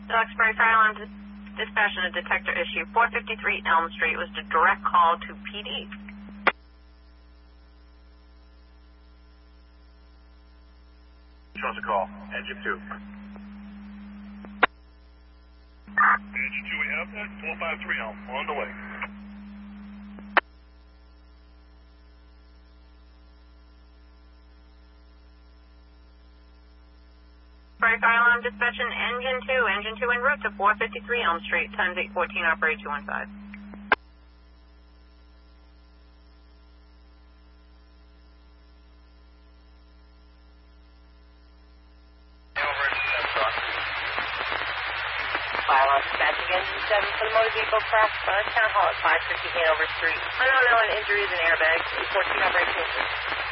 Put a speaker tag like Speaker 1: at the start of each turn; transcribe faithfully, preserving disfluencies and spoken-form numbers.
Speaker 1: Duxbury Fire Alarm dis Dispatch and a detector issue. four fifty-three Elm Street was a direct call to P D.
Speaker 2: Show us a call. Engine two.
Speaker 3: Engine two, we have that. four five three Elm, on the way.
Speaker 1: Fire Alarm Dispatch and Engine two. Engine two en route to four fifty-three Elm Street. Times eight fourteen, operate two one five.
Speaker 4: Fire Alarm Dispatching Engine seven for the motor vehicle crash. Uh, Town Hall at five fifty Hanover Street. Unknown known injuries and airbags. eight fourteen, operate two one five.